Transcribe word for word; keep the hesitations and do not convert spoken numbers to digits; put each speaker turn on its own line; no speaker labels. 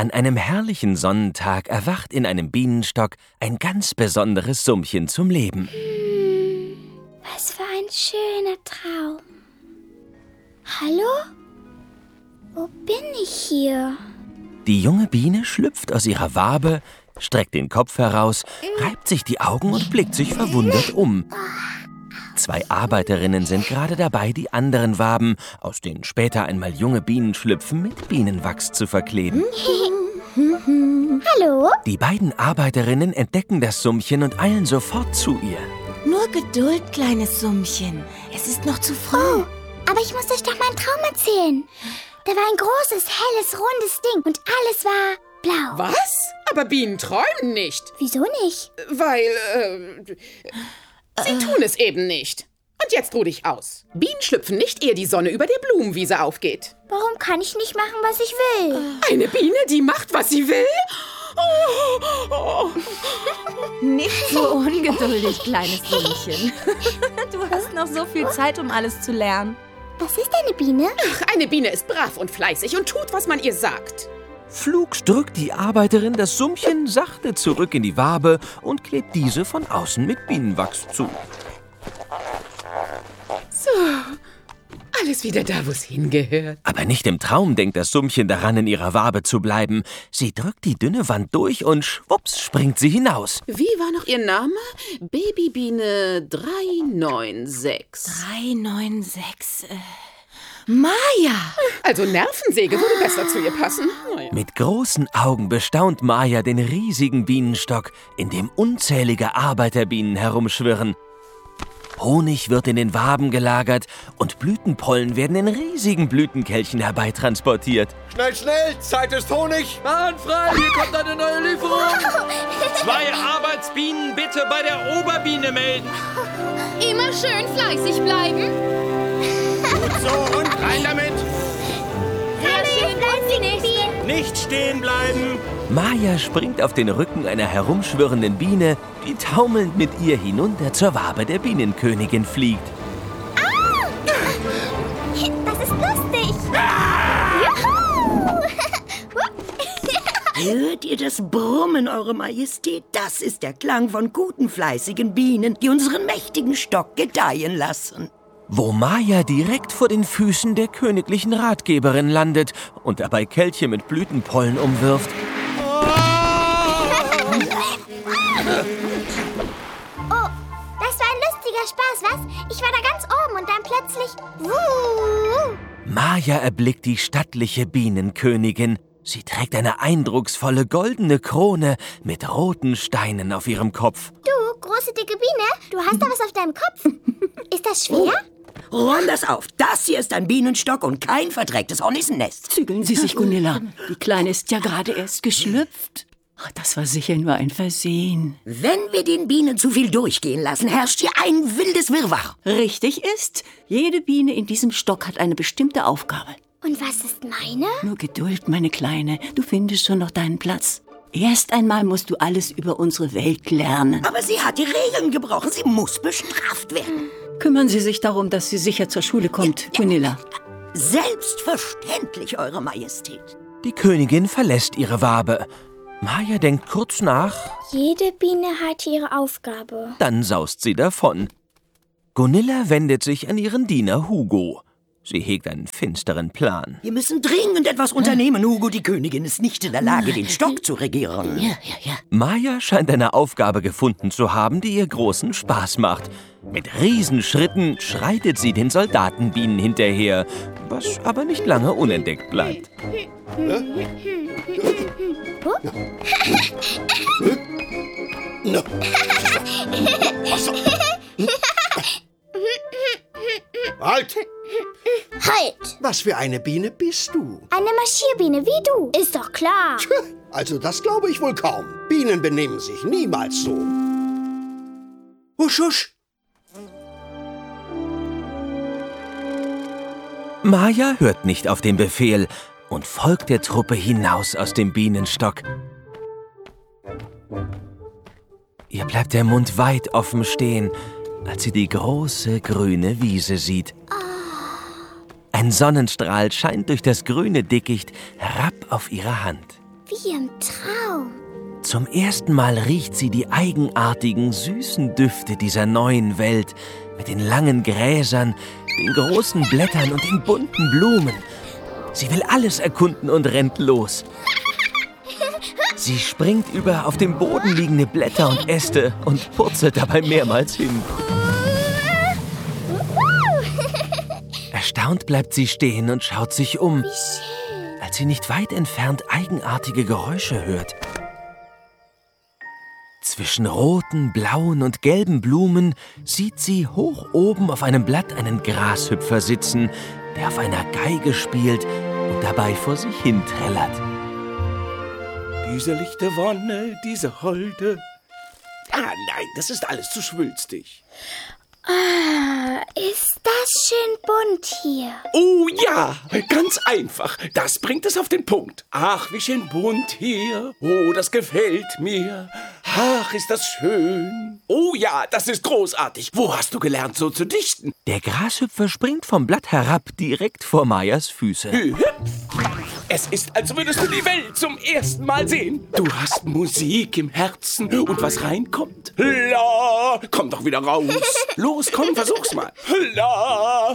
An einem herrlichen Sonnentag erwacht in einem Bienenstock ein ganz besonderes Summchen zum Leben.
Hm, was für ein schöner Traum. Hallo? Wo bin ich hier?
Die junge Biene schlüpft aus ihrer Wabe, streckt den Kopf heraus, reibt sich die Augen und blickt sich verwundert um. Zwei Arbeiterinnen sind gerade dabei, die anderen Waben, aus denen später einmal junge Bienen schlüpfen, mit Bienenwachs zu verkleben.
Hallo?
Die beiden Arbeiterinnen entdecken das Summchen und eilen sofort zu ihr.
Nur Geduld, kleines Summchen. Es ist noch zu früh.
Oh, aber ich muss euch doch meinen Traum erzählen. Da war ein großes, helles, rundes Ding und alles war blau.
Was? Aber Bienen träumen nicht.
Wieso nicht?
Weil, äh, sie tun es eben nicht. Und jetzt ruh dich aus. Bienen schlüpfen nicht, ehe die Sonne über der Blumenwiese aufgeht.
Warum kann ich nicht machen, was ich will?
Eine Biene, die macht, was sie will? Oh, oh.
Nicht so ungeduldig, kleines Summchen. Du hast noch so viel Zeit, um alles zu lernen.
Was ist eine Biene?
Ach, eine Biene ist brav und fleißig und tut, was man ihr sagt.
Flugs drückt die Arbeiterin das Summchen sachte zurück in die Wabe und klebt diese von außen mit Bienenwachs zu.
So, alles wieder da, wo es hingehört.
Aber nicht im Traum denkt das Summchen daran, in ihrer Wabe zu bleiben. Sie drückt die dünne Wand durch und schwupps springt sie hinaus.
Wie war noch ihr Name? Babybiene drei neun sechs.
drei neun sechs, äh... Maja!
Also Nervensäge würde besser zu ihr passen. Naja.
Mit großen Augen bestaunt Maja den riesigen Bienenstock, in dem unzählige Arbeiterbienen herumschwirren. Honig wird in den Waben gelagert und Blütenpollen werden in riesigen Blütenkelchen herbeitransportiert.
Schnell, schnell, Zeit ist Honig.
Bahn frei, hier kommt eine neue Lieferung. Zwei Arbeitsbienen bitte bei der Oberbiene melden.
Immer schön fleißig bleiben.
Gut so und rein damit.
Sehr schön, und die nächste.
Nicht stehen bleiben.
Maja springt auf den Rücken einer herumschwirrenden Biene, die taumelnd mit ihr hinunter zur Wabe der Bienenkönigin fliegt.
Ah! Das ist lustig. Juhu!
Hört ihr das Brummen, Eure Majestät? Das ist der Klang von guten, fleißigen Bienen, die unseren mächtigen Stock gedeihen lassen.
Wo Maja direkt vor den Füßen der königlichen Ratgeberin landet und dabei Kelche mit Blütenpollen umwirft.
Oh, das war ein lustiger Spaß, was? Ich war da ganz oben und dann plötzlich... Wuh.
Maja erblickt die stattliche Bienenkönigin. Sie trägt eine eindrucksvolle goldene Krone mit roten Steinen auf ihrem Kopf.
Du, große, dicke Biene, du hast da was auf deinem Kopf. Ist das schwer?
Räum das auf. Das hier ist ein Bienenstock und kein verdrecktes Hornissennest.
Zügeln Sie sich, Gunilla. Die Kleine ist ja gerade erst geschlüpft. Ach, das war sicher nur ein Versehen.
Wenn wir den Bienen zu viel durchgehen lassen, herrscht hier ein wildes Wirrwarr.
Richtig ist, jede Biene in diesem Stock hat eine bestimmte Aufgabe.
Und was ist meine?
Nur Geduld, meine Kleine. Du findest schon noch deinen Platz. Erst einmal musst du alles über unsere Welt lernen.
Aber sie hat die Regeln gebrochen. Sie muss bestraft werden.
Kümmern Sie sich darum, dass sie sicher zur Schule kommt, ja, ja. Gunilla.
Selbstverständlich, Eure Majestät.
Die Königin verlässt ihre Wabe. Maja denkt kurz nach.
Jede Biene hat ihre Aufgabe.
Dann saust sie davon. Gunilla wendet sich an ihren Diener Hugo. Sie hegt einen finsteren Plan.
Wir müssen dringend etwas unternehmen, Hugo. Die Königin ist nicht in der Lage, den Stock zu regieren.
Ja, ja, ja.
Maja scheint eine Aufgabe gefunden zu haben, die ihr großen Spaß macht. Mit Riesenschritten schreitet sie den Soldatenbienen hinterher, was aber nicht lange unentdeckt bleibt.
Halt!
Halt!
Was für eine Biene bist du?
Eine Marschierbiene wie du. Ist doch klar.
Also das glaube ich wohl kaum. Bienen benehmen sich niemals so. Husch, husch!
Maja hört nicht auf den Befehl und folgt der Truppe hinaus aus dem Bienenstock. Ihr bleibt der Mund weit offen stehen, als sie die große grüne Wiese sieht. Ein Sonnenstrahl scheint durch das grüne Dickicht herab auf ihre Hand.
wie im Traum.
Zum ersten Mal riecht sie die eigenartigen, süßen Düfte dieser neuen Welt mit den langen Gräsern, den großen Blättern und den bunten Blumen. Sie will alles erkunden und rennt los. Sie springt über auf dem Boden liegende Blätter und Äste und purzelt dabei mehrmals hin. Erstaunt bleibt sie stehen und schaut sich um, als sie nicht weit entfernt eigenartige Geräusche hört. Zwischen roten, blauen und gelben Blumen sieht sie hoch oben auf einem Blatt einen Grashüpfer sitzen, der auf einer Geige spielt und dabei vor sich hin trällert.
Diese lichte Wonne, diese Holde. Ah, nein, das ist alles zu schwülstig.
Ah, ist das schön bunt hier.
Oh ja, ganz einfach. Das bringt es auf den Punkt. Ach, wie schön bunt hier. Oh, das gefällt mir. Ach, ist das schön. Oh ja, das ist großartig. Wo hast du gelernt, so zu dichten?
Der Grashüpfer springt vom Blatt herab, direkt vor Mayas Füße.
Es ist, als würdest du die Welt zum ersten Mal sehen. Du hast Musik im Herzen und was reinkommt. La, komm doch wieder raus. Los, komm, versuch's mal. La.